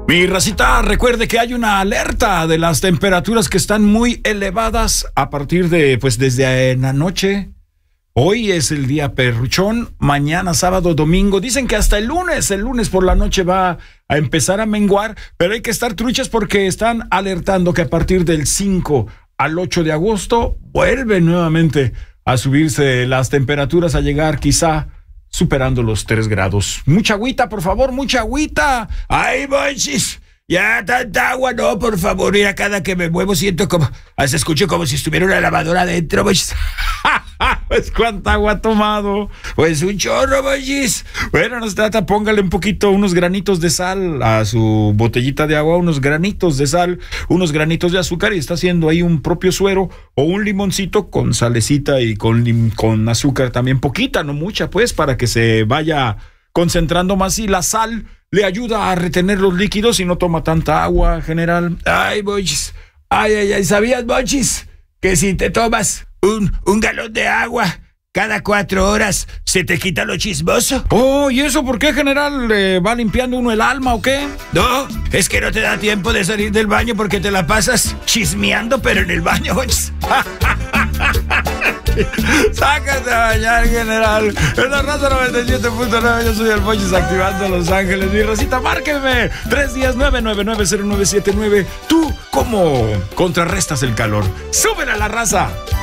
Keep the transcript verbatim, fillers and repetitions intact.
Mi racita, recuerde que hay una alerta de las temperaturas que están muy elevadas a partir de, pues desde la noche. Hoy es el día perruchón, mañana, sábado, domingo. Dicen que hasta el lunes, el lunes por la noche va a empezar a menguar, pero hay que estar truchas porque están alertando que a partir del cinco al ocho de agosto vuelven nuevamente a subirse las temperaturas, a llegar quizá superando los tres grados. Mucha agüita, por favor, mucha agüita. ¡Ay, Monchis! Ya tanta agua, no, por favor. Mira, cada que me muevo siento como, se escucho como si estuviera una lavadora adentro, Monchis. Pues cuánta agua ha tomado. Pues un chorro, Monchis. Bueno, nos trata, póngale un poquito, unos granitos de sal a su botellita de agua, unos granitos de sal, unos granitos de azúcar, y está haciendo ahí un propio suero o un limoncito con salecita y con, lim, con azúcar también, poquita, no mucha, pues, para que se vaya concentrando más, y la sal le ayuda a retener los líquidos y no toma tanta agua, general. Ay, Monchis. Ay, ay, ay, ¿sabías, Monchis, que si te tomas un, un galón de agua cada cuatro horas se te quita lo chismoso? Oh, ¿y eso por qué, general? ¿Le va limpiando uno el alma o qué? No, es que no te da tiempo de salir del baño porque te la pasas chismeando, pero en el baño, Monchis. Sácate a bañar, general. En la raza noventa y siete punto nueve, yo soy el Monchis, activando Los Ángeles. Mi rosita, márquenme tres días nueve nueve nueve cero nueve siete nueve. ¿Tú cómo contrarrestas el calor? ¡Súbela a la raza!